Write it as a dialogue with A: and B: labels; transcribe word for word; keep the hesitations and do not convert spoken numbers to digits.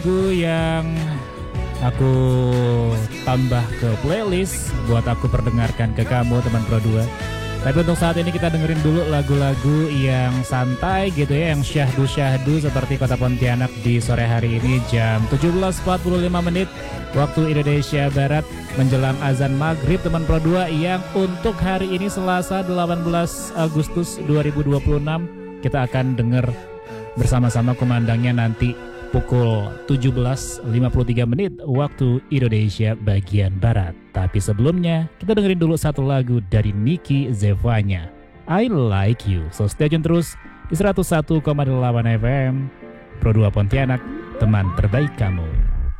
A: lagu yang aku tambah ke playlist buat aku perdengarkan ke kamu teman Pro dua. Tapi untuk saat ini kita dengerin dulu lagu-lagu yang santai gitu ya, yang syahdu-syahdu seperti Kota Pontianak di sore hari ini jam tujuh belas empat puluh lima menit waktu Indonesia Barat menjelang azan maghrib teman Pro dua, yang untuk hari ini Selasa delapan belas Agustus dua ribu dua puluh enam kita akan denger bersama-sama kumandangnya nanti pukul tujuh belas lima puluh tiga menit waktu Indonesia bagian Barat. Tapi sebelumnya kita dengerin dulu satu lagu dari Niki Zevanya, I Like You. So stay tune terus di seratus satu koma delapan F M Pro dua Pontianak, teman terbaik kamu.